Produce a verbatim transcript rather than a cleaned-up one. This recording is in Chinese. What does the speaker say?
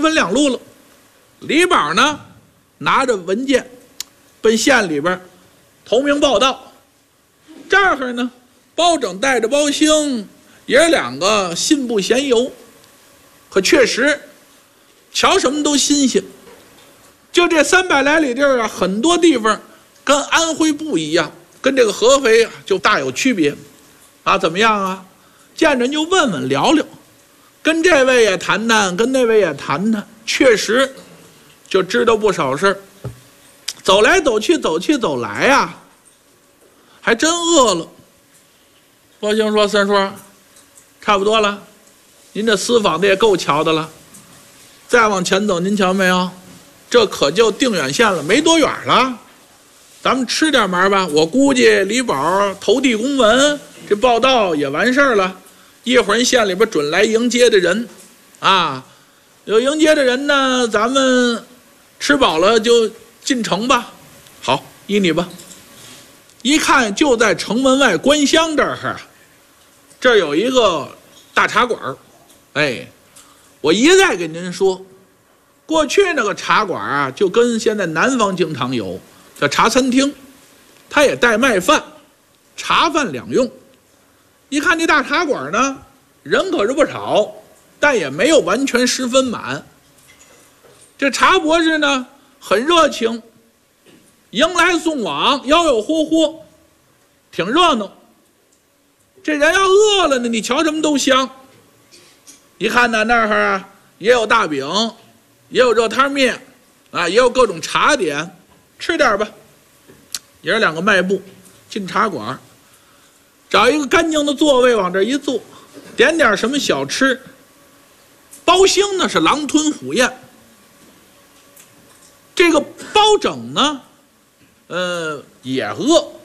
门两路了。李宝呢，拿着文件，奔县里边投名报到。这儿呢，包拯带着包兴，爷儿两个信步闲游。可确实，瞧什么都新鲜。就这三百来里地儿啊，很多地方跟安徽不一样，跟这个合肥啊就大有区别。啊，怎么样啊？见人就问问聊聊，跟这位也谈谈，跟那位也谈谈，确实就知道不少事儿。走来走去，走去走来呀、啊，还真饿了。包兴说：“三叔，差不多了，您这私访的也够瞧的了。再往前走，您瞧没有？这可就定远县了，没多远了。咱们吃点嘛吧。我估计李宝投递公文，这报道也完事儿了。一会儿人县里边准来迎接的人，啊，有迎接的人呢，咱们吃饱了就进城吧。好，依你吧。”一看就在城门外官乡这儿，这儿有一个大茶馆。哎，我一再给您说，过去那个茶馆啊，就跟现在南方经常有叫茶餐厅，它也带卖饭，茶饭两用。一看这大茶馆呢，人可是不少，但也没有完全十分满。这茶博士呢很热情，迎来送往，吆吆喝喝，挺热闹。这人要饿了呢，你瞧什么都香。一看呢，那儿啊也有大饼，也有热汤面，啊，也有各种茶点，吃点吧。爷儿两个迈步进茶馆，找一个干净的座位往这一坐，点点什么小吃。包兴呢是狼吞虎咽，这个包拯呢，呃，也饿。